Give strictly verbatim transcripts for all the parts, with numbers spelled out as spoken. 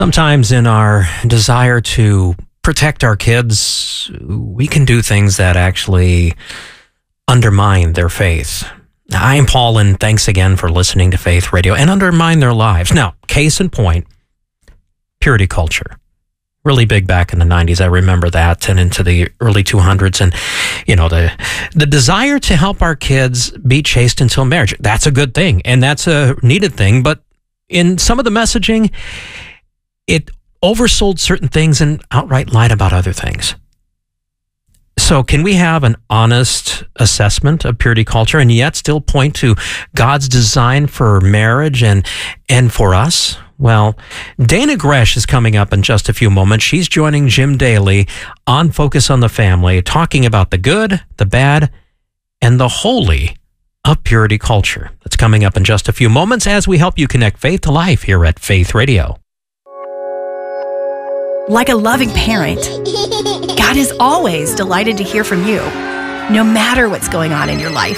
Sometimes in our desire to protect our kids, we can do things that actually undermine their faith. I am Paul, and thanks again for listening to Faith Radio, and undermine their lives. Now, case in point, purity culture. Really big back in the nineties. I remember that, and into the early two hundreds. And, you know, the the desire to help our kids be chaste until marriage. That's a good thing, and that's a needed thing. But in some of the messaging, it oversold certain things and outright lied about other things. So can we have an honest assessment of purity culture and yet still point to God's design for marriage and and for us? Well, Dana Gresh is coming up in just a few moments. She's joining Jim Daly on Focus on the Family, talking about the good, the bad, and the holy of purity culture. That's coming up in just a few moments as we help you connect faith to life here at Faith Radio. Like a loving parent, God is always delighted to hear from you, no matter what's going on in your life.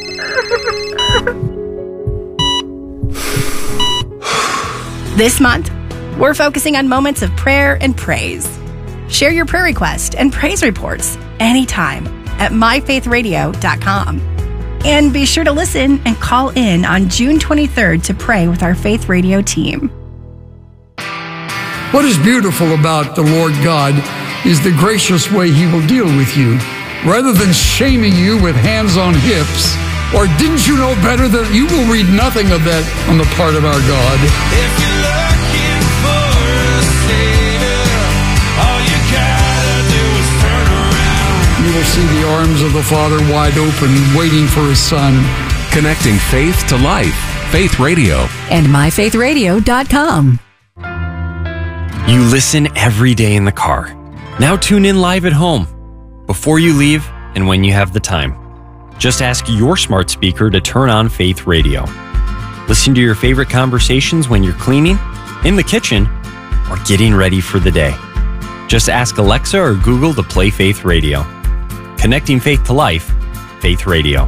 This month, we're focusing on moments of prayer and praise. Share your prayer request and praise reports anytime at my faith radio dot com. And be sure to listen and call in on June twenty-third to pray with our Faith Radio team. What is beautiful about the Lord God is the gracious way He will deal with you. Rather than shaming you with hands on hips, or didn't you know better that you will read nothing of that on the part of our God. If you're looking for a savior, all you gotta do is turn around. You will see the arms of the Father wide open, waiting for His Son. Connecting faith to life. Faith Radio. And my faith radio dot com. You listen every day in the car. Now tune in live at home, before you leave and when you have the time. Just ask your smart speaker to turn on Faith Radio. Listen to your favorite conversations when you're cleaning, in the kitchen, or getting ready for the day. Just ask Alexa or Google to play Faith Radio. Connecting faith to life, Faith Radio.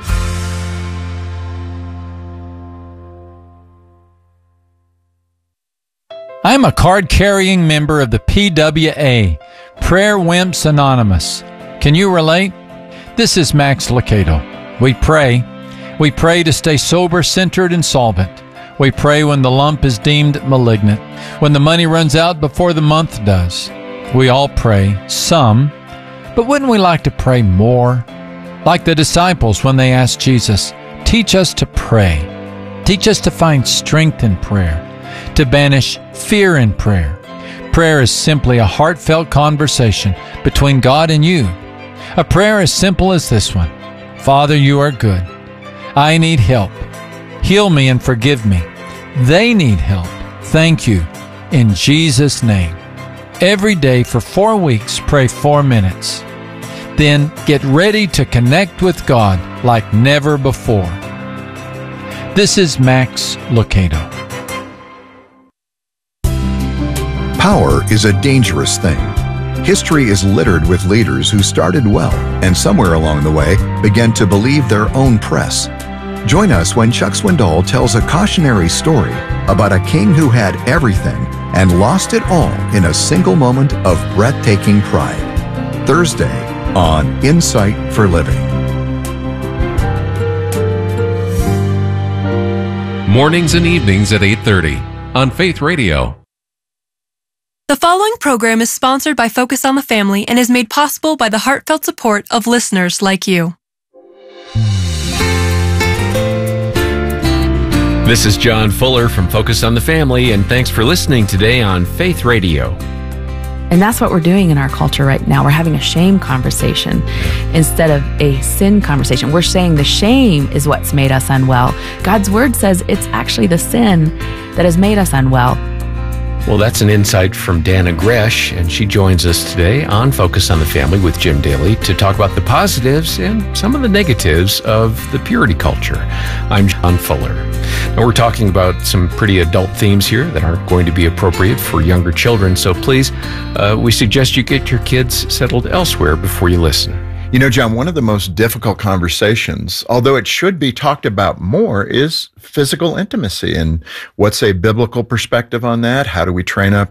I'm a card-carrying member of the P W A, Prayer Wimps Anonymous. Can you relate? This is Max Lucado. We pray. We pray to stay sober, centered, and solvent. We pray when the lump is deemed malignant, when the money runs out before the month does. We all pray, some, but wouldn't we like to pray more? Like the disciples when they asked Jesus, teach us to pray. Teach us to find strength in prayer, to banish fear in prayer. Prayer is simply a heartfelt conversation between God and you. A prayer as simple as this one. Father, you are good. I need help. Heal me and forgive me. They need help. Thank you. In Jesus' name. Every day for four weeks, pray four minutes. Then get ready to connect with God like never before. This is Max Lucado. Power is a dangerous thing. History is littered with leaders who started well and somewhere along the way began to believe their own press. Join us when Chuck Swindoll tells a cautionary story about a king who had everything and lost it all in a single moment of breathtaking pride. Thursday on Insight for Living. Mornings and evenings at eight thirty on Faith Radio. The following program is sponsored by Focus on the Family and is made possible by the heartfelt support of listeners like you. This is John Fuller from Focus on the Family, and thanks for listening today on Faith Radio. And that's what we're doing in our culture right now. We're having a shame conversation instead of a sin conversation. We're saying the shame is what's made us unwell. God's word says it's actually the sin that has made us unwell. Well, that's an insight from Dana Gresh, and she joins us today on Focus on the Family with Jim Daly to talk about the positives and some of the negatives of the purity culture. I'm John Fuller. Now, we're talking about some pretty adult themes here that aren't going to be appropriate for younger children, so please, uh, we suggest you get your kids settled elsewhere before you listen. You know, John, one of the most difficult conversations, although it should be talked about more, is physical intimacy. And what's a biblical perspective on that? How do we train up